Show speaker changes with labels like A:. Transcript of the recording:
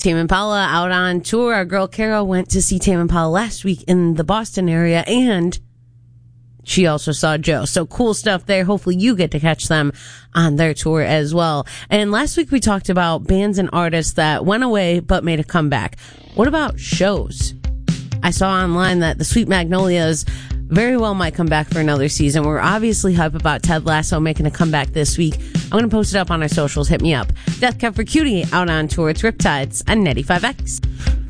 A: Tame Impala out on tour. Our girl Carol went to see Tame Impala last week in the Boston area, and she also saw Joe. So cool stuff there. Hopefully you get to catch them on their tour as well. And last week we talked about bands and artists that went away but made a comeback. What about shows? I saw online that the Sweet Magnolias very well might come back for another season. We're obviously hype about Ted Lasso making a comeback this week. I'm going to post it up on our socials. Hit me up. Death Cab for Cutie out on tour. It's Riptides on 95X.